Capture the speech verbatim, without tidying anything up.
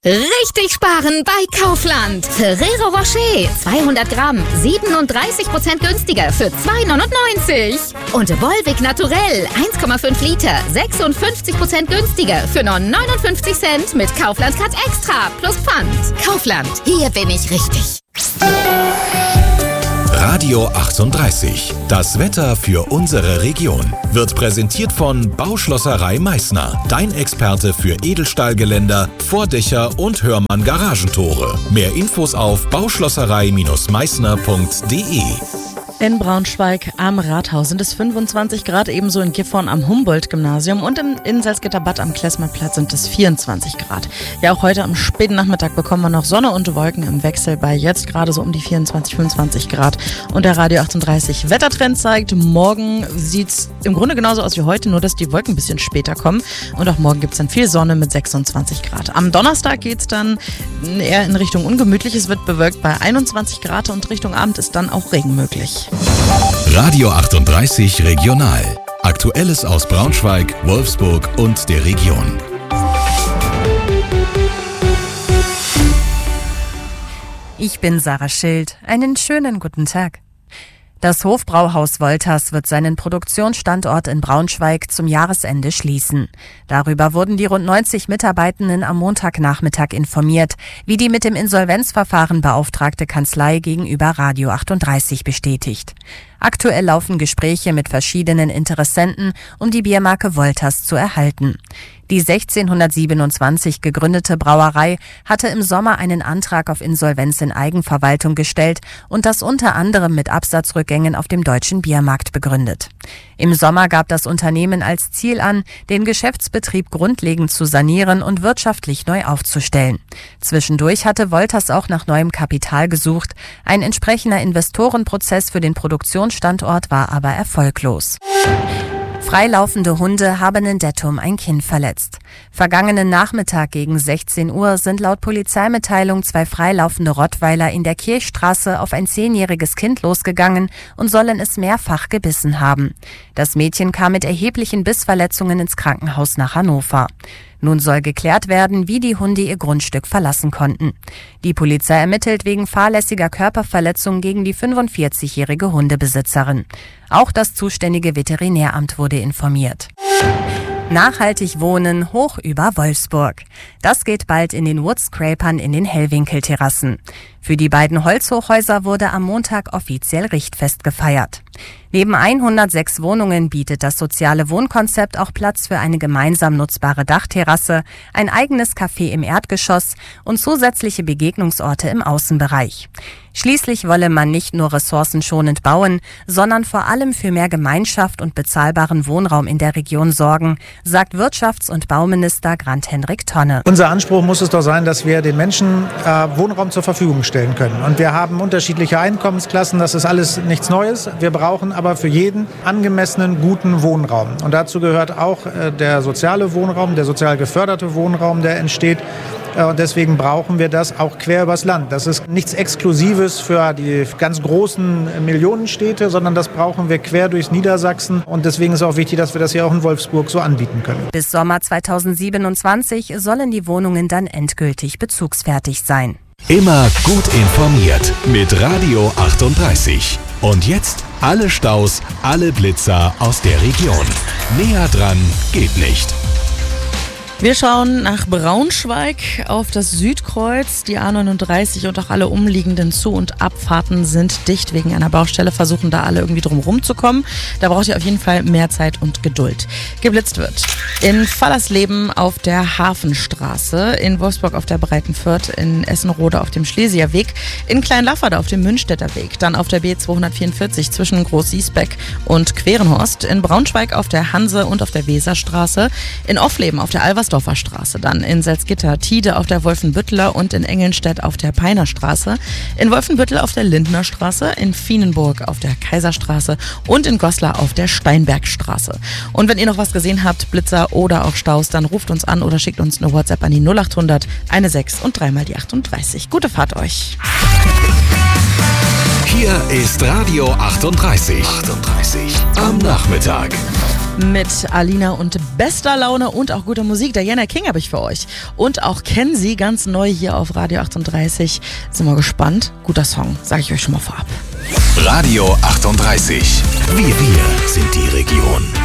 Richtig sparen bei Kaufland. Ferrero Rocher zweihundert Gramm, siebenunddreißig Prozent günstiger für zwei neunundneunzig. Und Volvic Naturell eins Komma fünf Liter, sechsundfünfzig Prozent günstiger für nur neunundfünfzig Cent mit Kaufland Cut Extra plus Pfand. Kaufland, hier bin ich richtig. Radio achtunddreißig. Das Wetter für unsere Region wird präsentiert von Bauschlosserei Meißner. Dein Experte für Edelstahlgeländer, Vordächer und Hörmann Garagentore. Mehr Infos auf bauschlosserei Meißner punkt de. In Braunschweig am Rathaus sind es fünfundzwanzig Grad, ebenso in Gifhorn am Humboldt-Gymnasium und im, in Salzgitter-Bad am Klesmerplatz sind es vierundzwanzig Grad. Ja, auch heute am späten Nachmittag bekommen wir noch Sonne und Wolken im Wechsel bei jetzt gerade so um die vierundzwanzig, fünfundzwanzig Grad. Und der Radio achtunddreißig Wettertrend zeigt, morgen sieht es im Grunde genauso aus wie heute, nur dass die Wolken ein bisschen später kommen. Und auch morgen gibt es dann viel Sonne mit sechsundzwanzig Grad. Am Donnerstag geht es dann eher in Richtung ungemütlich. Es wird bewölkt bei einundzwanzig Grad und Richtung Abend ist dann auch Regen möglich. Radio achtunddreißig Regional. Aktuelles aus Braunschweig, Wolfsburg und der Region. Ich bin Sarah Schild. Einen schönen guten Tag. Das Hofbrauhaus Wolters wird seinen Produktionsstandort in Braunschweig zum Jahresende schließen. Darüber wurden die rund neunzig Mitarbeitenden am Montagnachmittag informiert, wie die mit dem Insolvenzverfahren beauftragte Kanzlei gegenüber Radio achtunddreißig bestätigt. Aktuell laufen Gespräche mit verschiedenen Interessenten, um die Biermarke Wolters zu erhalten. Die sechzehnhundertsiebenundzwanzig gegründete Brauerei hatte im Sommer einen Antrag auf Insolvenz in Eigenverwaltung gestellt und das unter anderem mit Absatzrückgängen auf dem deutschen Biermarkt begründet. Im Sommer gab das Unternehmen als Ziel an, den Geschäftsbetrieb grundlegend zu sanieren und wirtschaftlich neu aufzustellen. Zwischendurch hatte Wolters auch nach neuem Kapital gesucht. Ein entsprechender Investorenprozess für den Produktionsstandort war aber erfolglos. Freilaufende Hunde haben in Dettum ein Kind verletzt. Vergangenen Nachmittag gegen sechzehn Uhr sind laut Polizeimitteilung zwei freilaufende Rottweiler in der Kirchstraße auf ein zehnjähriges Kind losgegangen und sollen es mehrfach gebissen haben. Das Mädchen kam mit erheblichen Bissverletzungen ins Krankenhaus nach Hannover. Nun soll geklärt werden, wie die Hunde ihr Grundstück verlassen konnten. Die Polizei ermittelt wegen fahrlässiger Körperverletzung gegen die fünfundvierzigjährige Hundebesitzerin. Auch das zuständige Veterinäramt wurde informiert. Nachhaltig wohnen hoch über Wolfsburg. Das geht bald in den Woodscrapern in den Hellwinkelterrassen. Für die beiden Holzhochhäuser wurde am Montag offiziell Richtfest gefeiert. Neben hundertsechs Wohnungen bietet das soziale Wohnkonzept auch Platz für eine gemeinsam nutzbare Dachterrasse, ein eigenes Café im Erdgeschoss und zusätzliche Begegnungsorte im Außenbereich. Schließlich wolle man nicht nur ressourcenschonend bauen, sondern vor allem für mehr Gemeinschaft und bezahlbaren Wohnraum in der Region sorgen, sagt Wirtschafts- und Bauminister Grant-Hendrik Tonne. Unser Anspruch muss es doch sein, dass wir den Menschen äh, Wohnraum zur Verfügung stellen können. Und wir haben unterschiedliche Einkommensklassen, das ist alles nichts Neues. Wir brauchen aber für jeden angemessenen, guten Wohnraum. Und dazu gehört auch äh, der soziale Wohnraum, der sozial geförderte Wohnraum, der entsteht. Und deswegen brauchen wir das auch quer übers Land. Das ist nichts Exklusives für die ganz großen Millionenstädte, sondern das brauchen wir quer durchs Niedersachsen. Und deswegen ist auch wichtig, dass wir das hier auch in Wolfsburg so anbieten können. Bis Sommer zweitausendsiebenundzwanzig sollen die Wohnungen dann endgültig bezugsfertig sein. Immer gut informiert mit Radio achtunddreißig. Und jetzt alle Staus, alle Blitzer aus der Region. Näher dran geht nicht. Wir schauen nach Braunschweig auf das Südkreuz. Die A neununddreißig und auch alle umliegenden Zu- und Abfahrten sind dicht wegen einer Baustelle. Versuchen da alle irgendwie drum rumzukommen. Da braucht ihr auf jeden Fall mehr Zeit und Geduld. Geblitzt wird in Fallersleben auf der Hafenstraße, in Wolfsburg auf der Breitenfürth, in Essenrode auf dem Schlesierweg, in Kleinlafferde auf dem Münchstädter Weg, dann auf der B zweihundertvierundvierzig zwischen Groß-Siesbeck und Querenhorst, in Braunschweig auf der Hanse und auf der Weserstraße, in Offleben auf der Alversdorfer Straße, dann in Salzgitter-Tide auf der Wolfenbütteler und in Engelnstedt auf der Peinerstraße, in Wolfenbüttel auf der Lindner Straße, in Vienenburg auf der Kaiserstraße und in Goslar auf der Steinbergstraße. Und wenn ihr noch was gesehen habt, Blitzer oder auch Staus, dann ruft uns an oder schickt uns eine WhatsApp an die null achthundert sechzehn und dreimal die achtunddreißig. Gute Fahrt euch! Hier ist Radio achtunddreißig. achtunddreißig am Nachmittag. mit Alina und bester Laune und auch guter Musik. Diana King habe ich für euch. Und auch Kenzie, ganz neu hier auf Radio achtunddreißig. Sind wir gespannt. Guter Song, sage ich euch schon mal vorab. Radio achtunddreißig. Wir, wir sind die Region.